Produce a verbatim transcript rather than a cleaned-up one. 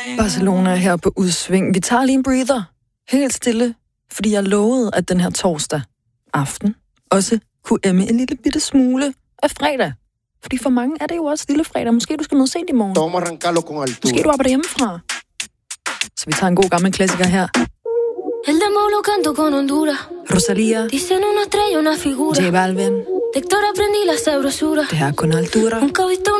Barcelona her på udsving. Vi tager lige en breather. Helt stille, fordi jeg lovede, at den her torsdag aften også kunne emme en lille bitte smule af fredag. Fordi for mange er det jo også lille fredag. Måske du skal møde sent i morgen. Måske du arbejder hjemmefra. Så vi tager en god gammel klassiker her. El demo lo canto con Honduras. Rosalía. Dicen una estrella, una figura. J Balvin. De Héctor aprendí la sabrosura. Det her er kun Altura. Nunca he visto